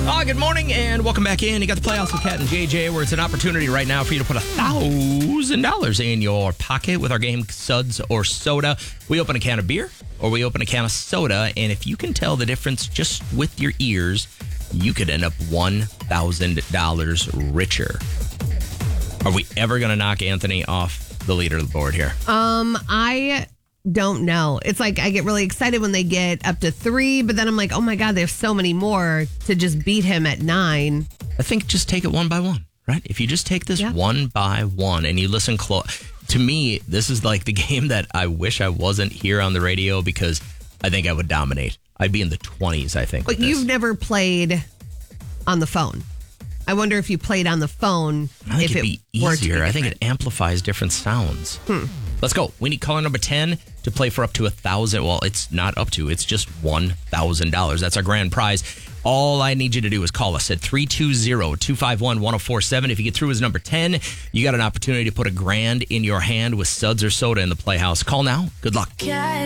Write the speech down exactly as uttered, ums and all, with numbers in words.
Oh, good morning and welcome back in. You got the Playhouse with Kat and J J, where it's an opportunity right now for you to put one thousand dollars in your pocket with our game Suds or Soda. We open a can of beer or we open a can of soda, and if you can tell the difference just with your ears, you could end up one thousand dollars richer. Are we ever going to knock Anthony off the leader of the board here? Um, I don't know. It's like I get really excited when they get up to three, but then I'm like, oh my God, there's so many more to just beat him at nine. I think just take it one by one, right? If you just take this yeah. one by one and you listen close. To me, this is like the game that I wish I wasn't here on the radio because I think I would dominate. I'd be in the twenties, I think. But you've never played on the phone. I wonder if you played on the phone, I think if it'd it be easier. I think it amplifies different sounds. Hmm. Let's go. We need caller number ten to play for up to a thousand. Well, it's not up to. It's just one thousand dollars. That's our grand prize. All I need you to do is call us at three two zero, two five one, one zero four seven. If you get through as number ten, you got an opportunity to put a grand in your hand with Suds or Soda in the Playhouse. Call now. Good luck.